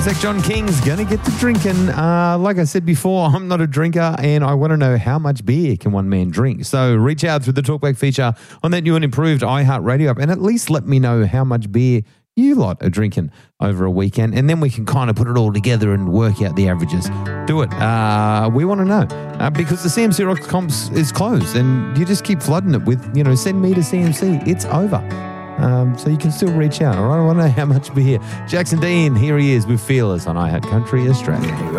Zach John King's going to get to drinking. Like I said before, I'm not a drinker and I want to know how much beer can one man drink. So reach out through the Talkback feature on that new and improved iHeartRadio app and at least let me know how much beer you lot are drinking over a weekend, and then we can kind of put it all together and work out the averages. Do it. We want to know because the CMC Rocks comps is closed and you just keep flooding it with, send me to CMC. It's over. So you can still reach out. All right, I want to know how much beer. Jackson Dean, here he is with Fearless on iHeart Country Australia.